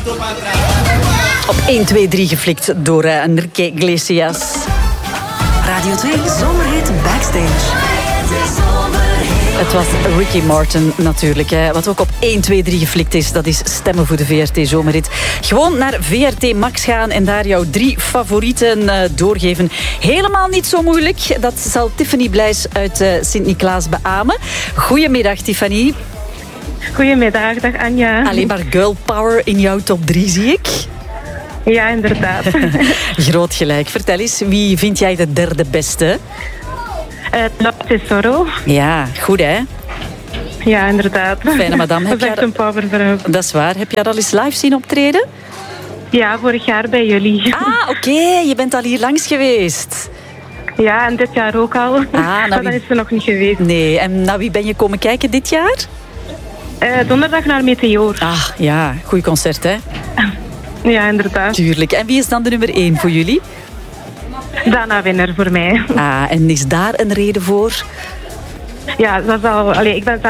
Op 1, 2, 3 geflikt door Enrique Iglesias. Radio 2 Zomerhit Backstage. Het was Ricky Martin natuurlijk. Hè. Wat ook op 1, 2, 3 geflikt is, dat is stemmen voor de VRT Zomerrit. Gewoon naar VRT Max gaan en daar jouw 3 favorieten doorgeven. Helemaal niet zo moeilijk. Dat zal Tiffany Blijs uit Sint-Niklaas beamen. Goedemiddag, Tiffany. Goedemiddag, dag Anja. Alleen maar girl power in jouw top 3, zie ik. Ja, inderdaad. Groot gelijk. Vertel eens, wie vind jij de derde beste? Love Tesoro. Ja, goed hè? Ja, inderdaad. Fijne madame. Dat is echt een powervrouw. Dat is waar. Heb jij dat al eens live zien optreden? Ja, vorig jaar bij jullie. Ah, oké. Je bent al hier langs geweest. Ja, en dit jaar ook al. Maar dan is ze nog niet geweest. Nee, en naar wie ben je komen kijken dit jaar? Donderdag naar Meteor. Ah, ja. Goeie concert, hè? Ja, inderdaad. Tuurlijk. En wie is dan de nummer 1 voor jullie? Dana Winner voor mij. Ah, en is daar een reden voor? Ja, dat is al... ik ben